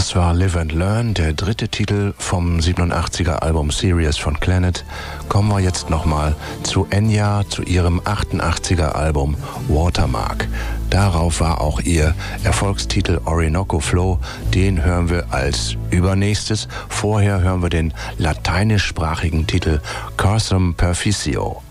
Das war Live and Learn, der dritte Titel vom 87er Album Serious von Clannad. Kommen wir jetzt nochmal zu Enya, zu ihrem 88er Album Watermark. Darauf war auch ihr Erfolgstitel Orinoco Flow. Den hören wir als übernächstes. Vorher hören wir den lateinischsprachigen Titel Cursum Perficio.